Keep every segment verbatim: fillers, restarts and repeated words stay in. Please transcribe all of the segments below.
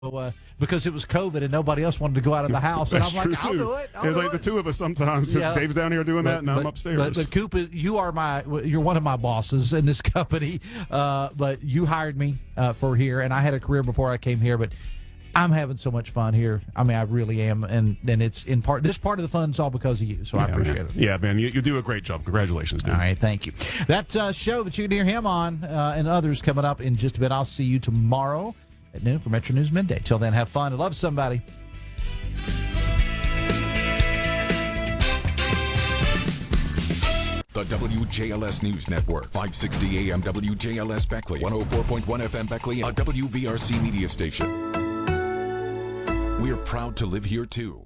Uh, because it was COVID and nobody else wanted to go out of the house. And I'm like, I'll do it. I'll There's do like it. the two of us sometimes. Yeah. Dave's down here doing but, that, and but, I'm upstairs. But, but Coop, is, you are my, you're one of my bosses in this company. Uh, but you hired me uh, for here, and I had a career before I came here. But I'm having so much fun here. I mean, I really am, and and it's in part. This part of the fun's all because of you, so yeah, I appreciate man. it. Yeah, man, you, you do a great job. Congratulations, dude. All right, thank you. That uh, show that you can hear him on uh, and others coming up in just a bit. I'll see you tomorrow at noon for Metro News Midday. Till then, have fun and love somebody. The W J L S News Network, five sixty A M W J L S Beckley, one oh four point one F M Beckley, a W V R C media station. We're proud to live here, too.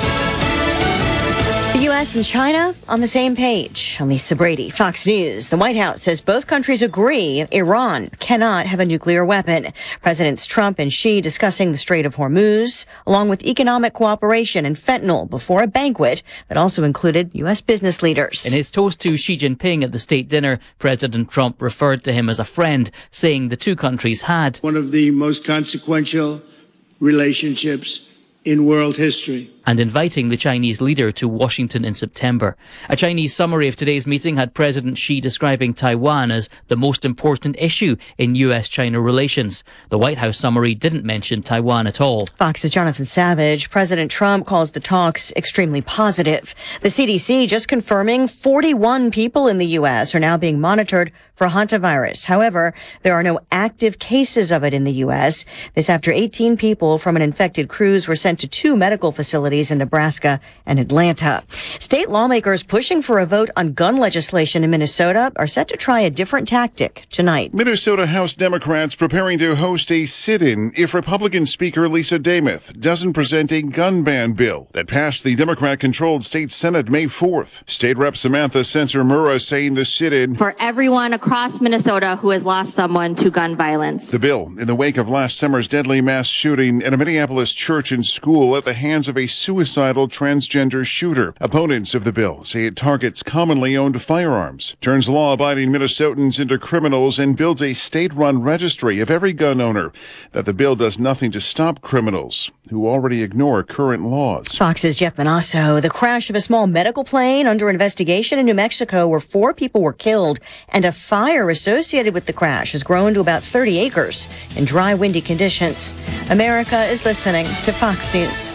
The U S and China on the same page. I'm Lisa Brady, Fox News. The White House says both countries agree Iran cannot have a nuclear weapon. Presidents Trump and Xi discussing the Strait of Hormuz, along with economic cooperation and fentanyl before a banquet that also included U S business leaders. In his toast to Xi Jinping at the state dinner, President Trump referred to him as a friend, saying the two countries had one of the most consequential relationships in world history, and inviting the Chinese leader to Washington in September. A Chinese summary of today's meeting had President Xi describing Taiwan as the most important issue in U S China relations. The White House summary didn't mention Taiwan at all. Fox's Jonathan Savage. President Trump calls the talks extremely positive. The C D C just confirming forty-one people in the U S are now being monitored for hantavirus. However, there are no active cases of it in the U S. This after eighteen people from an infected cruise were sent to two medical facilities in Nebraska and Atlanta. State lawmakers pushing for a vote on gun legislation in Minnesota are set to try a different tactic tonight. Minnesota House Democrats preparing to host a sit-in if Republican Speaker Lisa Demuth doesn't present a gun ban bill that passed the Democrat-controlled state Senate May fourth. State Rep Samantha Sensor-Mura saying the sit-in for everyone across Minnesota who has lost someone to gun violence. The bill in the wake of last summer's deadly mass shooting at a Minneapolis church and school at the hands of a suicidal transgender shooter. Opponents of the bill say it targets commonly owned firearms, turns law-abiding Minnesotans into criminals, and builds a state-run registry of every gun owner. That the bill does nothing to stop criminals who already ignore current laws. Fox's Jeff Manasso. The crash of a small medical plane under investigation in New Mexico where four people were killed and a fire associated with the crash has grown to about thirty acres in dry, windy conditions. America is listening to Fox News.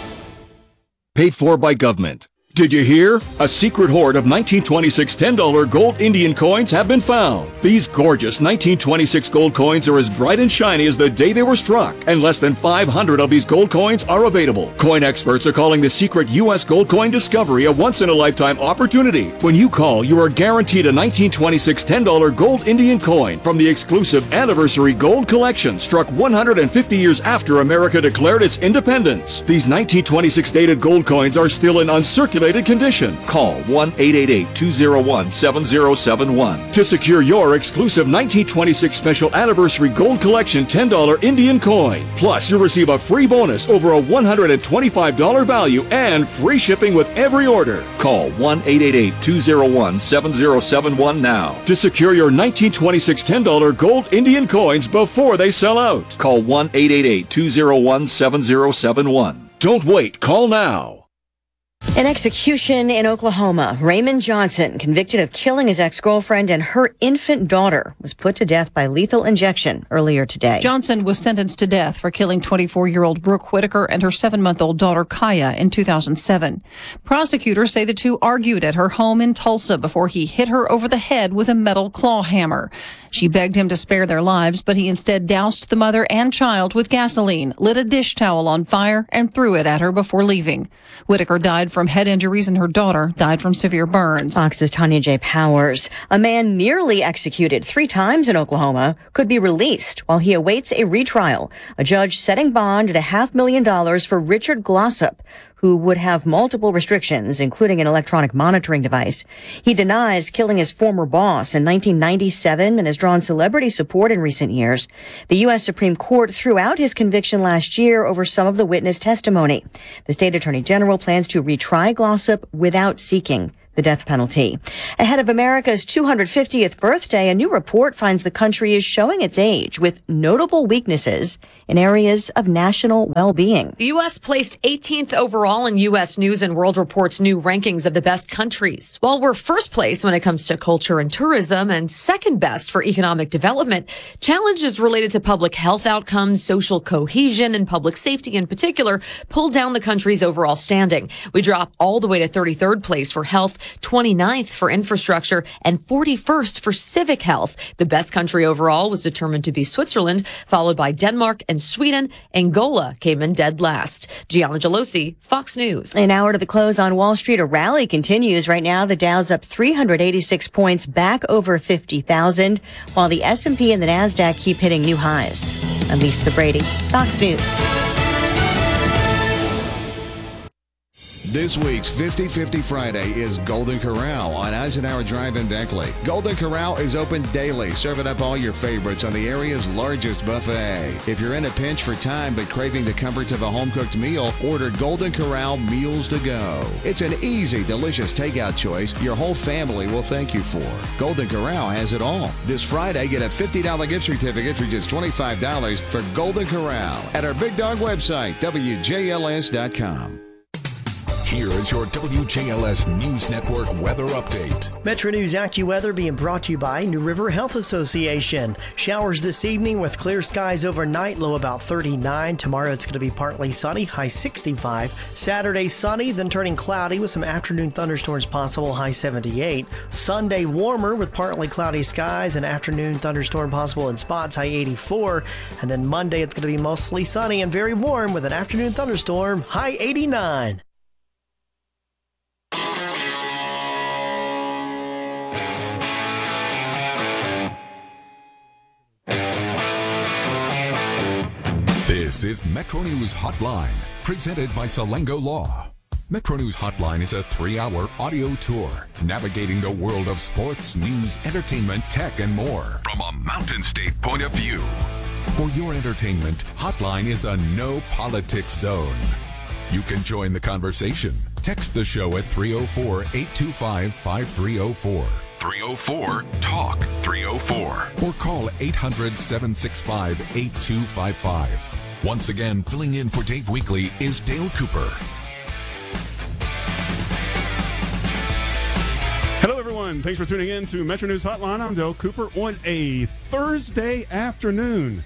Paid for by government. Did you hear? A secret hoard of nineteen twenty-six ten dollar gold Indian coins have been found. These gorgeous nineteen twenty-six gold coins are as bright and shiny as the day they were struck, and less than five hundred of these gold coins are available. Coin experts are calling the secret U S gold coin discovery a once-in-a-lifetime opportunity. When you call, you are guaranteed a nineteen twenty-six ten dollar gold Indian coin from the exclusive Anniversary Gold Collection, struck one hundred fifty years after America declared its independence. These nineteen twenty-six dated gold coins are still in uncirculated condition. Call one eight eight eight, two oh one, seven oh seven one to secure your exclusive nineteen twenty-six Special Anniversary Gold Collection ten dollar Indian coin. Plus, you'll receive a free bonus over a one hundred twenty-five dollar value and free shipping with every order. Call one eight eight eight, two oh one, seven oh seven one now to secure your nineteen twenty-six ten dollar gold Indian coins before they sell out. Call one eight eight eight, two oh one, seven oh seven one. Don't wait. Call now. An execution in Oklahoma. Raymond Johnson, convicted of killing his ex-girlfriend and her infant daughter, was put to death by lethal injection earlier today. Johnson was sentenced to death for killing twenty-four-year-old Brooke Whitaker and her seven-month-old daughter Kaya in two thousand seven. Prosecutors say the two argued at her home in Tulsa before he hit her over the head with a metal claw hammer. She begged him to spare their lives, but he instead doused the mother and child with gasoline, lit a dish towel on fire, and threw it at her before leaving. Whitaker died from head injuries and her daughter died from severe burns. Fox's Tanya J. Powers. A man nearly executed three times in Oklahoma could be released while he awaits a retrial. A judge setting bond at a half million dollars for Richard Glossop, who would have multiple restrictions, including an electronic monitoring device. He denies killing his former boss in nineteen ninety-seven and has drawn celebrity support in recent years. The U S Supreme Court threw out his conviction last year over some of the witness testimony. The state attorney general plans to retry Glossop without seeking the death penalty. Ahead of America's two hundred fiftieth birthday, a new report finds the country is showing its age with notable weaknesses in areas of national well-being. The U S placed eighteenth overall in U S News and World Report's new rankings of the best countries. While we're first place when it comes to culture and tourism and second best for economic development, challenges related to public health outcomes, social cohesion, and public safety in particular pulled down the country's overall standing. We drop all the way to thirty-third place for health, twenty-ninth for infrastructure, and forty-first for civic health. The best country overall was determined to be Switzerland, followed by Denmark and Sweden. Angola came in dead last. Gianna Gelosi, Fox News. An hour to the close on Wall Street, a rally continues. Right now, the Dow's up three hundred eighty-six points, back over fifty thousand, while the S and P and the NASDAQ keep hitting new highs. I'm Lisa Brady, Fox News. This week's fifty fifty Friday is Golden Corral on Eisenhower Drive in Beckley. Golden Corral is open daily, serving up all your favorites on the area's largest buffet. If you're in a pinch for time but craving the comforts of a home-cooked meal, order Golden Corral Meals to Go. It's an easy, delicious takeout choice your whole family will thank you for. Golden Corral has it all. This Friday, get a fifty dollars gift certificate for just twenty-five dollars for Golden Corral at our Big Dog website, W J L S dot com. Here is your W J L S News Network weather update. Metro News AccuWeather being brought to you by New River Health Association. Showers this evening with clear skies overnight, low about thirty-nine. Tomorrow it's going to be partly sunny, high sixty-five. Saturday sunny, then turning cloudy with some afternoon thunderstorms possible, high seventy-eight. Sunday warmer with partly cloudy skies and afternoon thunderstorm possible in spots, high eighty-four. And then Monday it's going to be mostly sunny and very warm with an afternoon thunderstorm, high eighty-nine. This is Metro News Hotline, presented by Salengo Law. Metro News Hotline is a three-hour audio tour navigating the world of sports, news, entertainment, tech, and more from a Mountain State point of view. For your entertainment, Hotline is a no-politics zone. You can join the conversation. Text the show at three oh four, eight two five, five three oh four. three oh four, talk three oh four. Or call eight hundred, seven six five, eight two five five. Once again, filling in for Dave Weekly is Dale Cooper. Hello, everyone. Thanks for tuning in to Metro News Hotline. I'm Dale Cooper on a Thursday afternoon.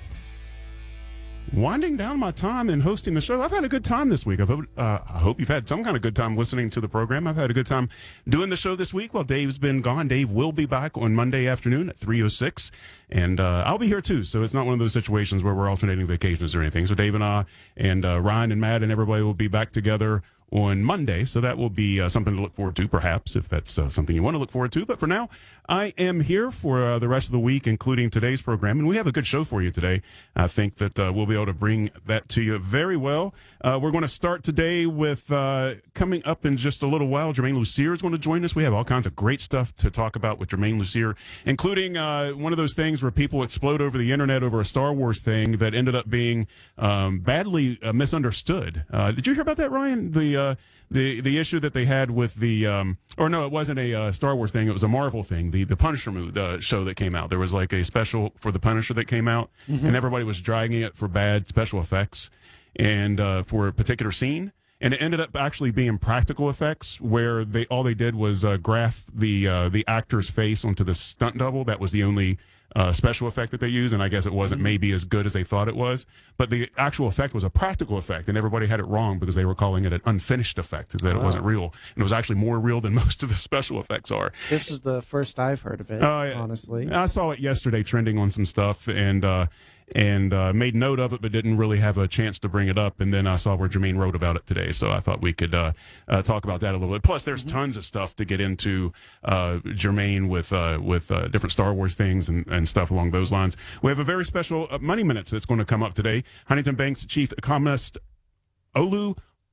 Winding down my time in hosting the show. I've had a good time this week. I've, uh, I hope you've had some kind of good time listening to the program. I've had a good time doing the show this week while Dave's been gone. Dave will be back on Monday afternoon at three oh six, and uh, I'll be here too. So it's not one of those situations where we're alternating vacations or anything. So Dave and I and uh, Ryan and Matt and everybody will be back together on Monday, so that will be uh, something to look forward to, perhaps, if that's uh, something you want to look forward to. But for now, I am here for uh, the rest of the week, including today's program, and we have a good show for you today. I think that uh, we'll be able to bring that to you very well. Uh, we're going to start today with, uh, coming up in just a little while, Jermaine Lucier is going to join us. We have all kinds of great stuff to talk about with Jermaine Lucier, including uh, one of those things where people explode over the internet over a Star Wars thing that ended up being um, badly uh, misunderstood. Uh, did you hear about that, Ryan? The Uh, the the issue that they had with the um, or no, it wasn't a uh, Star Wars thing. It was a Marvel thing. The the Punisher movie, the show that came out. There was like a special for the Punisher that came out, mm-hmm. and everybody was dragging it for bad special effects and uh, for a particular scene. And it ended up actually being practical effects, where they all they did was uh, graph the uh, the actor's face onto the stunt double. That was the only Uh, special effect that they used, and I guess it wasn't maybe as good as they thought it was, but the actual effect was a practical effect, and everybody had it wrong because they were calling it an unfinished effect, that oh. it wasn't real, and it was actually more real than most of the special effects are. This is the first I've heard of it, uh, honestly. I saw it yesterday trending on some stuff, and uh, and uh, made note of it, but didn't really have a chance to bring it up, and then I saw where Jermaine wrote about it today, so I thought we could uh, uh, talk about that a little bit. Plus, there's mm-hmm. tons of stuff to get into uh, Jermaine with uh, with uh, different Star Wars things and, and stuff along those lines. We have a very special uh, Money Minutes that's going to come up today. Huntington Bank's chief economist, Olu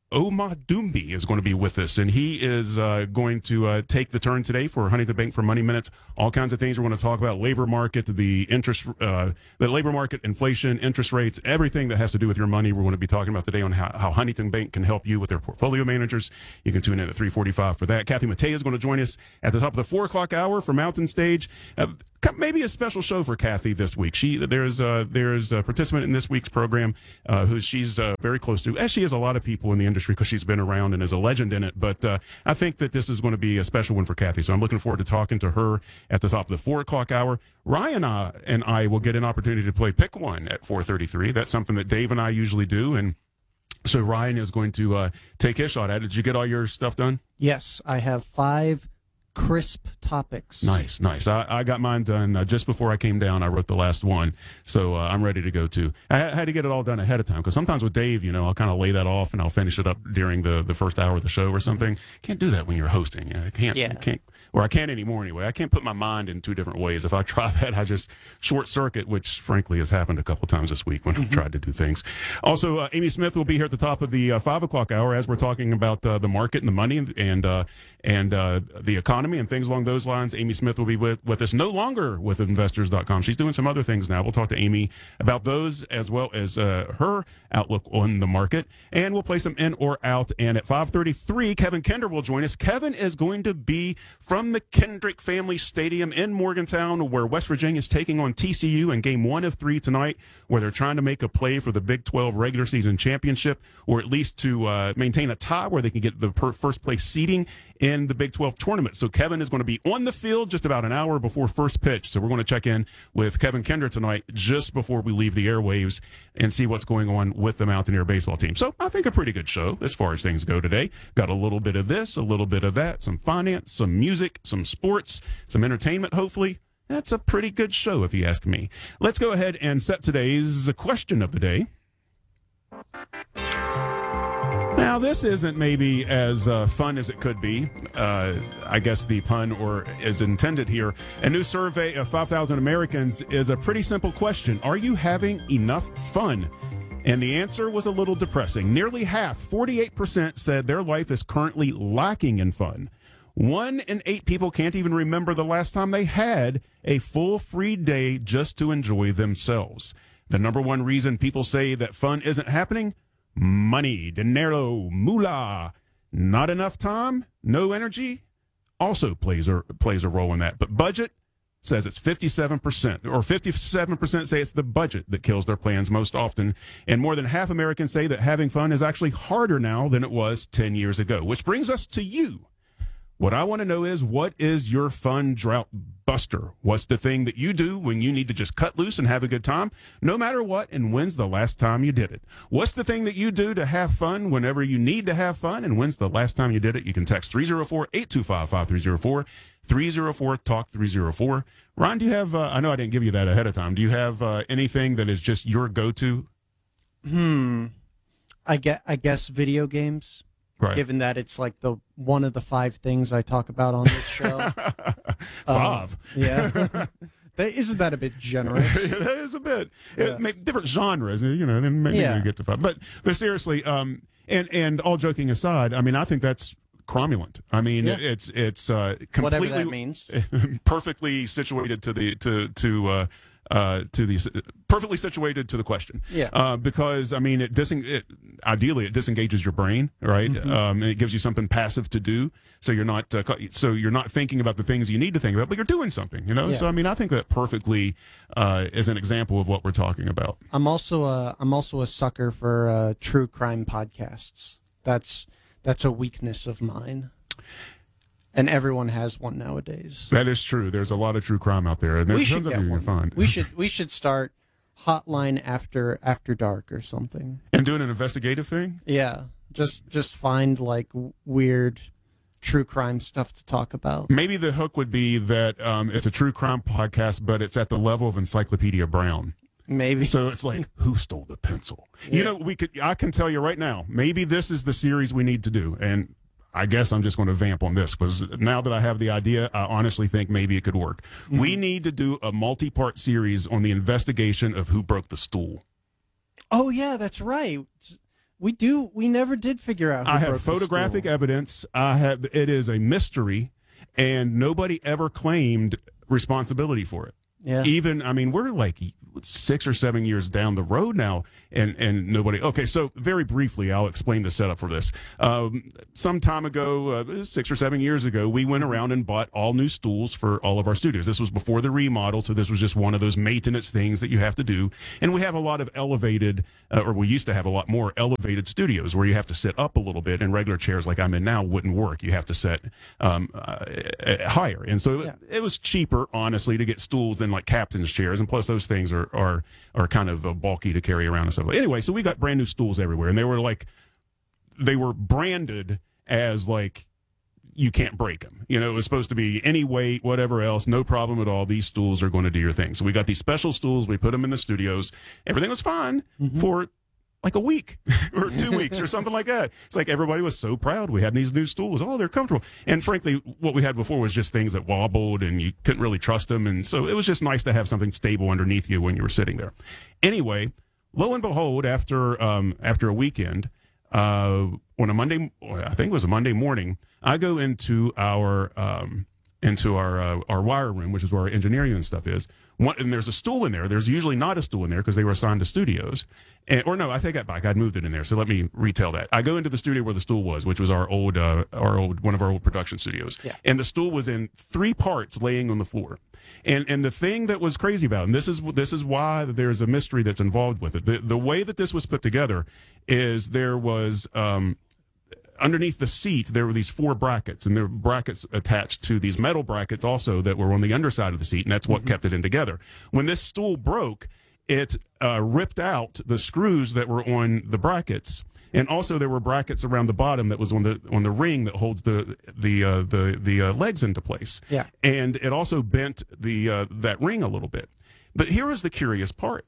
Oma Dumbi is going to be with us, and he is uh, going to uh, take the turn today for Huntington Bank for Money Minutes. All kinds of things. We're going to talk about labor market, the interest, uh, the labor market, inflation, interest rates, everything that has to do with your money. We're going to be talking about today on how, how Huntington Bank can help you with their portfolio managers. You can tune in at three forty-five for that. Kathy Mattea is going to join us at the top of the four o'clock hour for Mountain Stage. Uh, Maybe a special show for Kathy this week. She there's uh, there's a participant in this week's program uh, who she's uh, very close to, as she is a lot of people in the industry because she's been around and is a legend in it. But uh, I think that this is going to be a special one for Kathy. So I'm looking forward to talking to her at the top of the four o'clock hour. Ryan uh, and I will get an opportunity to play Pick One at four thirty-three. That's something that Dave and I usually do, and so Ryan is going to uh, take his shot at it. Did you get all your stuff done? Yes, I have five crisp topics. Nice, nice. I, I got mine done uh, just before I came down. I wrote the last one, so uh, I'm ready to go too. I, I had to get it all done ahead of time because sometimes with Dave, you know, I'll kind of lay that off and I'll finish it up during the, the first hour of the show or something. Can't do that when you're hosting. I can't. Yeah. Can't. Or I can't anymore anyway. I can't put my mind in two different ways. If I try that, I just short circuit, which frankly has happened a couple times this week when mm-hmm. I've tried to do things. Also, uh, Amy Smith will be here at the top of the uh, five o'clock hour as we're talking about uh, the market and the money and and, uh, and uh, the economy and things along those lines. Amy Smith will be with, with us no longer with investors dot com. She's doing some other things now. We'll talk to Amy about those as well as uh, her outlook on the market. And we'll play some in or out. And at five thirty-three, Kevin Kinder will join us. Kevin is going to be from the Kendrick Family Stadium in Morgantown, where West Virginia is taking on T C U in game one of three tonight, where they're trying to make a play for the Big twelve regular season championship, or at least to uh, maintain a tie where they can get the per- first place seeding in the Big twelve tournament. So Kevin is going to be on the field just about an hour before first pitch. So we're going to check in with Kevin Kinder tonight just before we leave the airwaves and see what's going on with the Mountaineer baseball team. So I think a pretty good show as far as things go today. Got a little bit of this, a little bit of that, some finance, some music, some sports, some entertainment, hopefully. That's a pretty good show if you ask me. Let's go ahead and set today's question of the day. Now, this isn't maybe as uh, fun as it could be. Uh, I guess the pun or is intended here. A new survey of five thousand Americans is a pretty simple question. Are you having enough fun? And the answer was a little depressing. Nearly half, forty-eight percent, said their life is currently lacking in fun. One in eight people can't even remember the last time they had a full free day just to enjoy themselves. The number one reason people say that fun isn't happening? Money, dinero, moolah, not enough time, no energy, also plays a, plays a role in that. But budget says it's fifty-seven percent, or fifty-seven percent say it's the budget that kills their plans most often. And more than half Americans say that having fun is actually harder now than it was ten years ago, which brings us to you. What I want to know is, what is your fun drought buster? What's the thing that you do when you need to just cut loose and have a good time, no matter what, and when's the last time you did it? What's the thing that you do to have fun whenever you need to have fun, and when's the last time you did it? You can text three oh four, eight two five, five three oh four, three oh four, talk three oh four. Ron, do you have, uh, I know I didn't give you that ahead of time, do you have uh, anything that is just your go-to? Hmm. I, get, I guess video games. Right. Given that it's like the one of the five things I talk about on this show. Five. Um, yeah. that, isn't that a bit generous? It is a bit. Yeah. It, maybe different genres, you know, then maybe yeah. you get to five. But but seriously, um, and, and all joking aside, I mean, I think that's cromulent. I mean, yeah. it's it's uh, completely whatever that means. perfectly situated to the to to uh, uh, to the perfectly situated to the question. Yeah. Uh, because I mean, it, diseng- it ideally it disengages your brain, right? Mm-hmm. Um, and it gives you something passive to do, so you're not uh, so you're not thinking about the things you need to think about, but you're doing something, you know. Yeah. So I mean, I think that perfectly uh, is an example of what we're talking about. I'm also a I'm also a sucker for uh, true crime podcasts. That's that's a weakness of mine. And everyone has one nowadays. That is true. There's a lot of true crime out there, and there's we should tons get of you one. can find. We should we should start Hotline after after dark or something. And doing an investigative thing. Yeah, just just find like w- weird true crime stuff to talk about. Maybe the hook would be that um, it's a true crime podcast, but it's at the level of Encyclopedia Brown. Maybe. So it's like, who stole the pencil? Yeah. You know, we could. I can tell you right now. Maybe this is the series we need to do, and I guess I'm just going to vamp on this because now that I have the idea, I honestly think maybe it could work. Mm-hmm. We need to do a multi-part series on the investigation of who broke the stool. Oh, yeah, that's right. We do. We never did figure out who I broke have the photographic stool. evidence. I have. It is a mystery, and nobody ever claimed responsibility for it. Yeah. Even, I mean, we're like six or seven years down the road now, and, and nobody. Okay, so very briefly, I'll explain the setup for this. Um, some time ago, uh, six or seven years ago, we went around and bought all new stools for all of our studios. This was before the remodel, so this was just one of those maintenance things that you have to do. And we have a lot of elevated, uh, or we used to have a lot more elevated studios where you have to sit up a little bit, and regular chairs like I'm in now wouldn't work. You have to sit um, uh, higher. And so yeah. it, it was cheaper, honestly, to get stools than like captain's chairs, and plus those things are are are kind of uh, bulky to carry around and stuff. Anyway, so we got brand new stools everywhere, and they were like they were branded as like you can't break them. You know, it was supposed to be any weight, whatever else, no problem at all. These stools are going to do your thing. So we got these special stools. We put them in the studios. Everything was fine mm-hmm. for like a week or two weeks or something like that. It's like everybody was so proud we had these new stools. Oh, they're comfortable. And frankly, what we had before was just things that wobbled and you couldn't really trust them. And so it was just nice to have something stable underneath you when you were sitting there. Anyway, lo and behold, after um, after a weekend, uh, on a Monday, I think it was a Monday morning, I go into our um, into our uh, our wire room, which is where our engineering and stuff is. One, and there's a stool in there. There's usually not a stool in there because they were assigned to studios. And, or no, I take that back. I'd moved it in there. So let me retell that. I go into the studio where the stool was, which was our old, uh, our old, one of our old production studios. Yeah. And the stool was in three parts laying on the floor. And and the thing that was crazy about it, and this is this is why there's a mystery that's involved with it. The the way that this was put together is there was um, underneath the seat, there were these four brackets, and there were brackets attached to these metal brackets also that were on the underside of the seat, and that's what mm-hmm. kept it in together. When this stool broke, it uh, ripped out the screws that were on the brackets, and also there were brackets around the bottom that was on the on the ring that holds the the uh, the the uh, legs into place. Yeah, and it also bent the uh, that ring a little bit. But here is the curious part.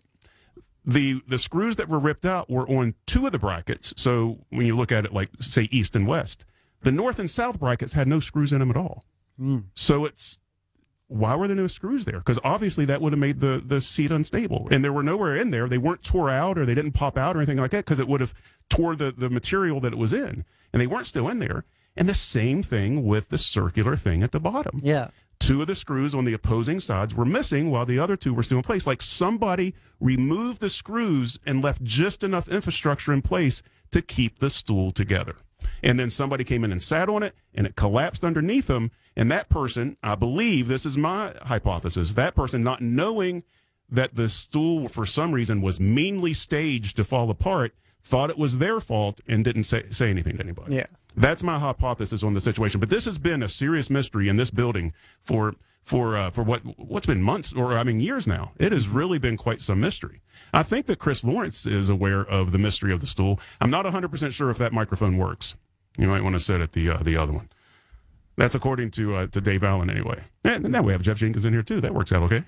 The the screws that were ripped out were on two of the brackets. So when you look at it like, say, east and west, the north and south brackets had no screws in them at all. Mm. So it's, why were there no screws there? Because obviously that would have made the, the seat unstable. And there were nowhere in there. They weren't tore out or they didn't pop out or anything like that because it would have tore the, the material that it was in. And they weren't still in there. And the same thing with the circular thing at the bottom. Yeah. Two of the screws on the opposing sides were missing while the other two were still in place. Like somebody removed the screws and left just enough infrastructure in place to keep the stool together. And then somebody came in and sat on it, and it collapsed underneath them. And that person, I believe, this is my hypothesis, that person not knowing that the stool for some reason was meanly staged to fall apart, thought it was their fault and didn't say, say anything to anybody. Yeah. That's my hypothesis on the situation. But this has been a serious mystery in this building for for uh, for what what's been months or I mean years now. It has really been quite some mystery. I think that Chris Lawrence is aware of the mystery of the stool. I'm not one hundred percent sure if that microphone works. You might want to sit at the uh, the other one. That's according to uh, to Dave Allen anyway. And now we have Jeff Jenkins in here too. That works out okay.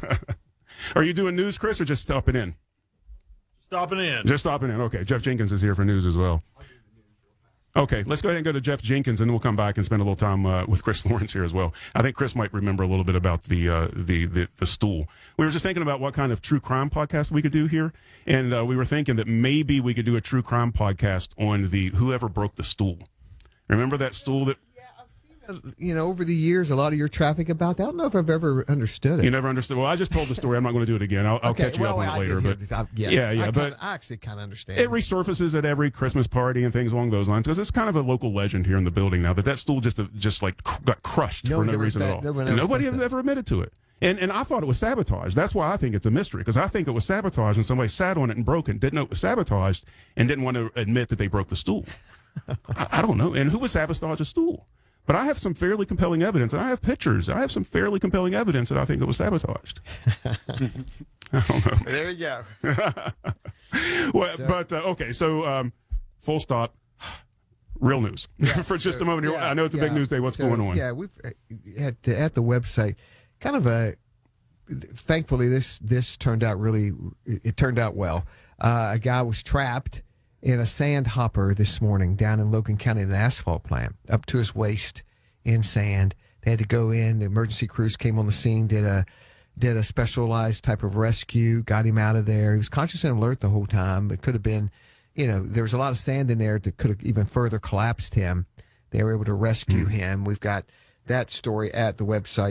Are you doing news, Chris, or just stopping in? Stopping in. Just stopping in. Okay. Jeff Jenkins is here for news as well. Okay, let's go ahead and go to Jeff Jenkins, and then we'll come back and spend a little time uh, with Chris Lawrence here as well. I think Chris might remember a little bit about the, uh, the the the stool. We were just thinking about what kind of true crime podcast we could do here, and uh, we were thinking that maybe we could do a true crime podcast on the whoever broke the stool. Remember that stool that... You know, over the years, a lot of your traffic about that. I don't know if I've ever understood it. You never understood? Well, I just told the story. I'm not going to do it again. I'll, I'll okay, catch you well, up on I it later. But I, yes, yeah, yeah. I but kinda, I actually kind of understand. It resurfaces at every Christmas party and things along those lines because it's kind of a local legend here in the building now that that stool just just like cr- got crushed no for no reason that, at all. And nobody has ever admitted to it. And and I thought it was sabotage. That's why I think it's a mystery because I think it was sabotage and somebody sat on it and broke it, didn't know it was sabotaged, and didn't want to admit that they broke the stool. I, I don't know. And who would sabotage a stool? But I have some fairly compelling evidence, and I have pictures. I have some fairly compelling evidence that I think it was sabotaged. I don't know. There you go. well, so, but, uh, okay, so um, full stop. Real news. Yeah, For just so, a moment. Yeah, I know it's a yeah, big news day. What's so, going on? Yeah, we've at the, at the website, kind of a, thankfully, this, this turned out really, it turned out well. Uh, a guy was trapped in a sand hopper this morning down in Logan County, an asphalt plant, up to his waist in sand. They had to go in. The emergency crews came on the scene, did a did a specialized type of rescue, got him out of there. He was conscious and alert the whole time. It could have been, you know, there was a lot of sand in there that could have even further collapsed him. They were able to rescue mm. him. We've got that story at the website.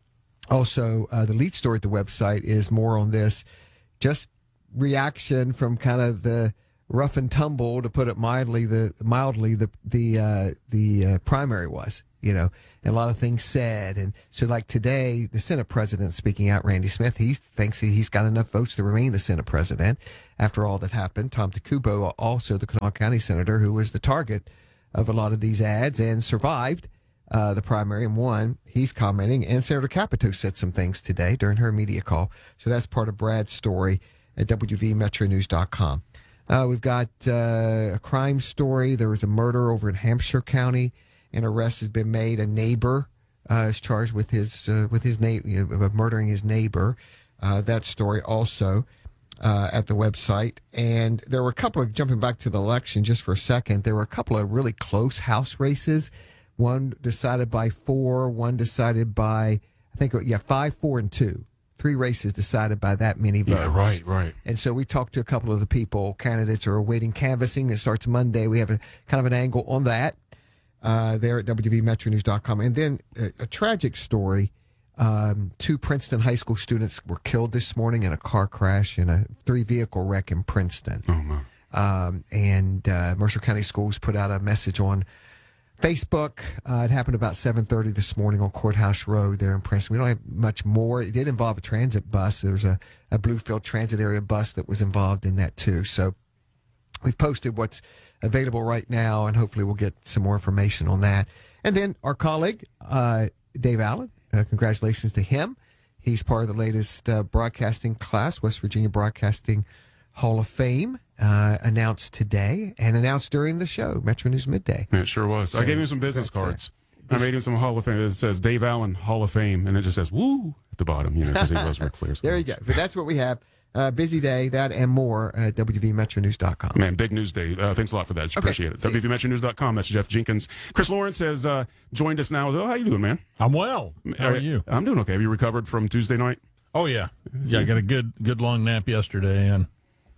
Also, uh, the lead story at the website is more on this, just reaction from kind of the rough and tumble, to put it mildly, the mildly the the uh, the uh, primary was, you know, and a lot of things said. And so, like today, the Senate president speaking out, Randy Smith, he thinks he's got enough votes to remain the Senate president after all that happened. Tom Takubo, also the Kanawha County senator, who was the target of a lot of these ads and survived uh, the primary and won, he's commenting. And Senator Capito said some things today during her media call. So that's part of Brad's story at W V Metro News dot com. Uh, we've got uh, a crime story. There was a murder over in Hampshire County. An arrest has been made. A neighbor uh, is charged with his uh, with his na- you know, murdering his neighbor. Uh, that story also uh, at the website. And there were a couple of, jumping back to the election just for a second, there were a couple of really close House races. One decided by four, one decided by, I think, yeah, five, four, and two. Three races decided by that many votes. Yeah, right, right. And so we talked to a couple of the people, candidates who are awaiting canvassing. It starts Monday. We have a kind of an angle on that uh, there at W V Metro News dot com. And then a, a tragic story. Um, two Princeton high school students were killed this morning in a car crash in a three-vehicle wreck in Princeton. Oh, my. Um, and uh, Mercer County Schools put out a message on Facebook. Uh, it happened about seven thirty this morning on Courthouse Road there in Princeton. We don't have much more. It did involve a transit bus. There was a, a Bluefield Transit Area bus that was involved in that too. So we've posted what's available right now, and hopefully we'll get some more information on that. And then our colleague, uh, Dave Allen, uh, congratulations to him. He's part of the latest uh, broadcasting class, West Virginia Broadcasting Hall of Fame. Uh, announced today and announced during the show, Metro News Midday. Yeah, it sure was. So I gave him some business cards. There. I made him some Hall of Fame. It says Dave Allen Hall of Fame, and it just says "woo" at the bottom, you know, because he loves Ric Flair's. There you go. But that's what we have. Uh, busy day, that and more at W V Metro News dot com. Man, big news day. Uh, thanks a lot for that. Okay. Appreciate it. W V Metro News dot com. That's Jeff Jenkins. Chris Lawrence has uh, joined us now. Oh, how you doing, man? I'm well. How are you? I'm doing okay. Have you recovered from Tuesday night? Oh, yeah. Yeah, I got a good good long nap yesterday, and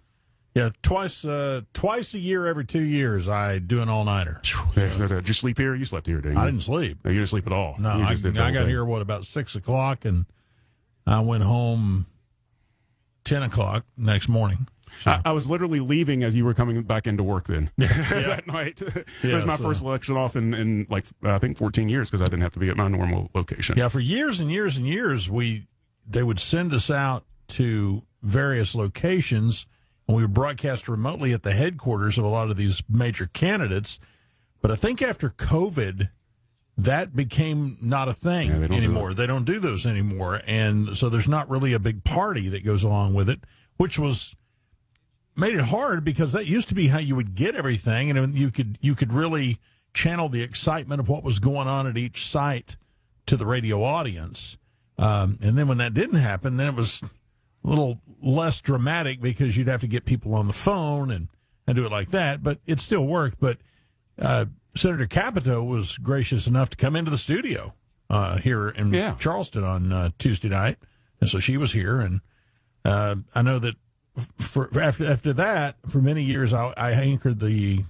yeah, twice uh, twice a year, every two years, I do an all-nighter. There's no doubt. Did you sleep here? You slept here, didn't you? I didn't sleep. No, you didn't sleep at all. No, you I, just did I got day. here, what, about six o'clock, and I went home ten o'clock next morning. So. I, I was literally leaving as you were coming back into work then that night. It yeah, was my so. first election off in, in like, uh, I think fourteen years because I didn't have to be at my normal location. Yeah, for years and years and years, we they would send us out to various locations, and we would broadcast remotely at the headquarters of a lot of these major candidates. But I think after COVID, that became not a thing yeah, they anymore. Do they don't do those anymore. And so there's not really a big party that goes along with it, which was made it hard because that used to be how you would get everything. And you could, you could really channel the excitement of what was going on at each site to the radio audience. Um, and then when that didn't happen, then it was a little less dramatic because you'd have to get people on the phone and, and do it like that. But it still worked. But uh, Senator Capito was gracious enough to come into the studio uh, here in yeah. Charleston on uh, Tuesday night. And so she was here. And uh, I know that for, for after after that, for many years, I, I anchored the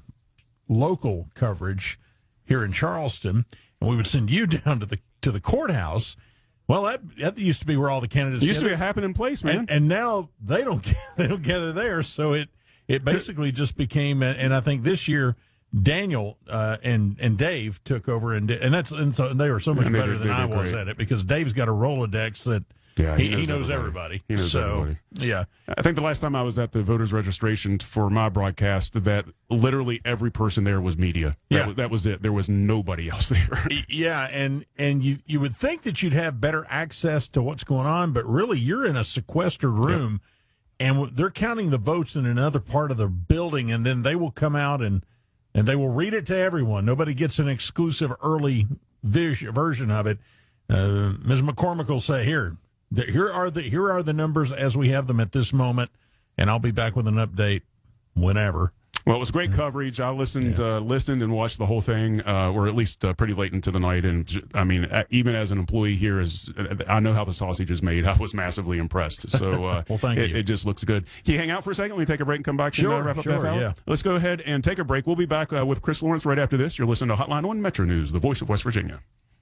local coverage here in Charleston. And we would send you down to the to the courthouse. Well, that that used to be where all the candidates it used gathered. to be a happening place, man. And, and now they don't they don't gather there. So it it basically just became. And I think this year Daniel uh, and and Dave took over, and and that's and so they were so much and better did, than I was great. at it because Dave's got a Rolodex that. Yeah, he, he knows, he knows everybody. everybody. He knows so, everybody. Yeah. I think the last time I was at the voters registration for my broadcast, that literally every person there was media. That, Yeah. was, that was it. There was nobody else there. Yeah, and and you you would think that you'd have better access to what's going on, but really you're in a sequestered room, yeah. and they're counting the votes in another part of the building, and then they will come out and and they will read it to everyone. Nobody gets an exclusive early vis- version of it. Uh, Miz McCormick will say, "Here, the, here are the here are the numbers as we have them at this moment," and I'll be back with an update whenever. Well, it was great coverage. I listened, yeah. uh, listened, and watched the whole thing, uh, or at least uh, pretty late into the night. And I mean, even as an employee here, as I know how the sausage is made, I was massively impressed. So, uh, well, thank it, you. It just looks good. Can you hang out for a second? Let me take a break and come back sure, and uh, wrap up sure, that hour. Yeah. Let's go ahead and take a break. We'll be back uh, with Chris Lawrence right after this. You're listening to Hotline on Metro News, the voice of West Virginia.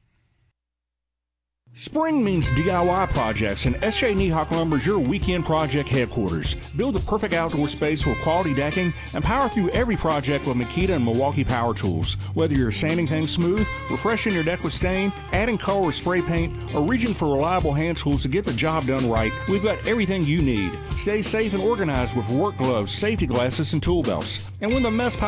Spring means D I Y projects, and S J Nihock Lumber is your weekend project headquarters. Build the perfect outdoor space with quality decking and power through every project with Makita and Milwaukee power tools. Whether you're sanding things smooth, refreshing your deck with stain, adding color with spray paint, or reaching for reliable hand tools to get the job done right, we've got everything you need. Stay safe and organized with work gloves, safety glasses, and tool belts. And when the mess